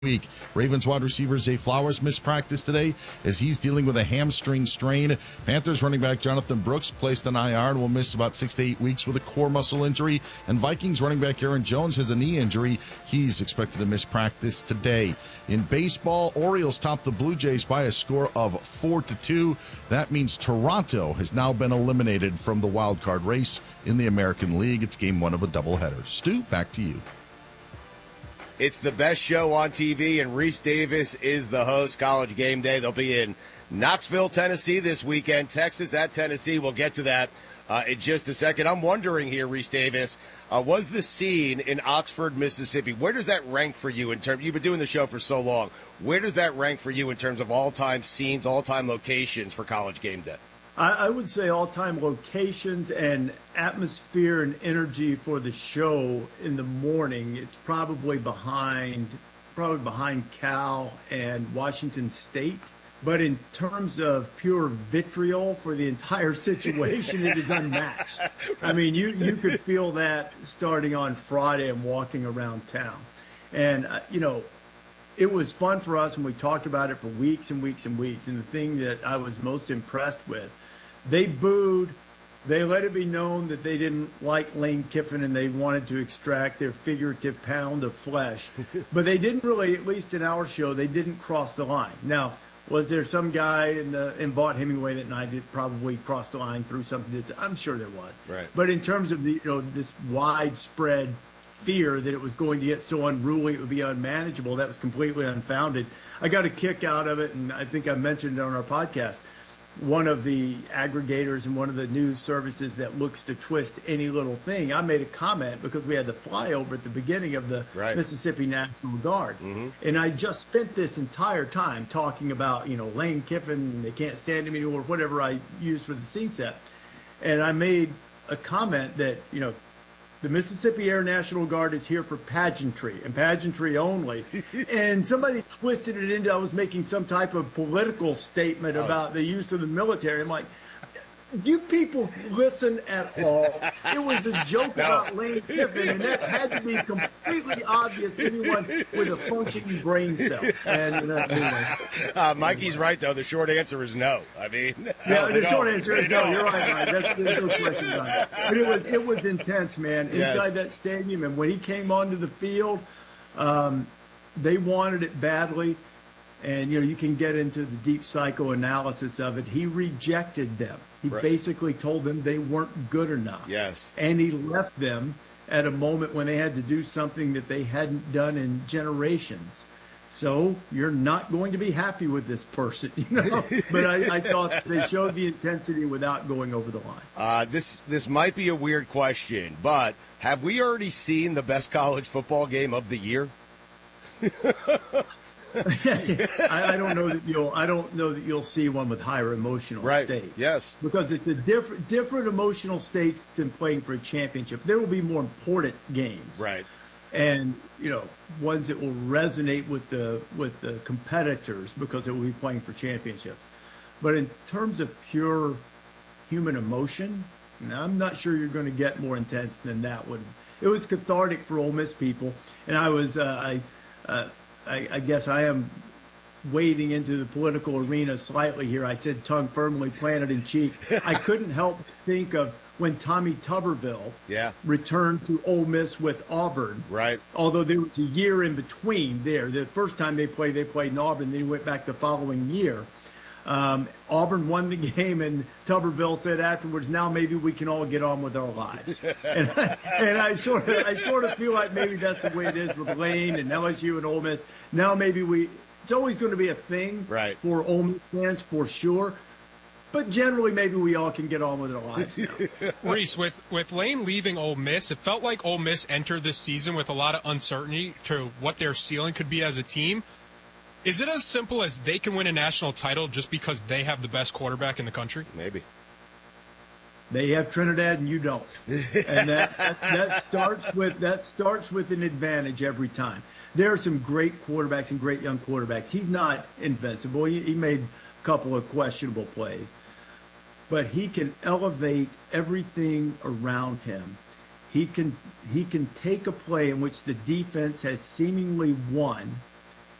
week. Ravens wide receiver Zay Flowers missed practice today as he's dealing with a hamstring strain. Panthers running back Jonathan Brooks placed on IR and will miss about 6 to 8 weeks with a core muscle injury. And Vikings running back Aaron Jones has a knee injury. He's expected to miss practice today. In baseball, Orioles topped the Blue Jays by a score of 4-2. That means Toronto has now been eliminated from the wild card race in the American League. It's game one of a doubleheader. Stu, back to you. It's the best show on TV, and Reese Davis is the host. College Game Day. They'll be in Knoxville, Tennessee this weekend. Texas at Tennessee. We'll get to that in just a second. I'm wondering here, Reese Davis, was the scene in Oxford, Mississippi, where does that rank for you in terms? You've been doing the show for so long. Where does that rank for you in terms of all-time scenes, all-time locations for College Game Day? I would say all-time locations and atmosphere and energy for the show in the morning. It's probably behind Cal and Washington State. But in terms of pure vitriol for the entire situation, it is unmatched. I mean, you could feel that starting on Friday and walking around town. And, it was fun for us, and we talked about it for weeks and weeks and weeks. And the thing that I was most impressed with, they booed. They let it be known that they didn't like Lane Kiffin and they wanted to extract their figurative pound of flesh. But they didn't really, at least in our show, they didn't cross the line. Now, was there some guy in Vaught Hemingway that night that probably crossed the line through something? I'm sure there was. Right. But in terms of this widespread fear that it was going to get so unruly it would be unmanageable, that was completely unfounded. I got a kick out of it, and I think I mentioned it on our podcast. One of the aggregators and one of the news services that looks to twist any little thing, I made a comment because we had the flyover at the beginning of the Mississippi National Guard. Mm-hmm. And I just spent this entire time talking about, Lane Kiffin, they can't stand him anymore, whatever I used for the scene set. And I made a comment that, the Mississippi Air National Guard is here for pageantry and pageantry only. And somebody twisted it into I was making some type of political statement about the use of the military. I'm like, do you people listen at all? It was a joke about Lane Kiffin, and that had to be completely obvious to anyone with a functioning brain cell. And anyway. Mikey's right, though. The short answer is no. I mean, the short answer is no. You're right. There's no question about it. But it was intense, man, inside that stadium. And when he came onto the field, they wanted it badly. And, you can get into the deep psychoanalysis of it. He rejected them. He basically told them they weren't good enough. Yes. And he left them at a moment when they had to do something that they hadn't done in generations. So you're not going to be happy with this person, But I thought they showed the intensity without going over the line. This might be a weird question, but have we already seen the best college football game of the year? I don't know that you'll see one with higher emotional states. Yes, because it's a different emotional states than playing for a championship. There will be more important games, right? And ones that will resonate with the competitors because they will be playing for championships. But in terms of pure human emotion, I'm not sure you're going to get more intense than that one. It was cathartic for Ole Miss people, and I was I guess I am wading into the political arena slightly here. I said tongue firmly planted in cheek. I couldn't help think of when Tommy Tuberville returned to Ole Miss with Auburn. Right. Although there was a year in between there. The first time they played in Auburn. Then he went back the following year. Auburn won the game, and Tuberville said afterwards, "Now maybe we can all get on with our lives." and I sort of feel like maybe that's the way it is with Lane and LSU and Ole Miss. Now maybe it's always going to be a thing for Ole Miss fans for sure. But generally, maybe we all can get on with our lives now. Reese, with Lane leaving Ole Miss, it felt like Ole Miss entered this season with a lot of uncertainty to what their ceiling could be as a team. Is it as simple as they can win a national title just because they have the best quarterback in the country? Maybe. They have Trinidad and you don't. And that starts with an advantage every time. There are some great quarterbacks and great young quarterbacks. He's not invincible. He made a couple of questionable plays. But he can elevate everything around him. He can take a play in which the defense has seemingly won